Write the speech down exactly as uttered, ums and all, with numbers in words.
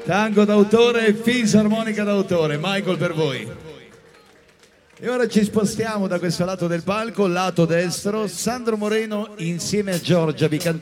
Tango d'autore e fisarmonica d'autore. Michael, per voi. E ora ci spostiamo da questo lato del palco, lato destro. Sandro Moreno insieme a Giorgia vi canterà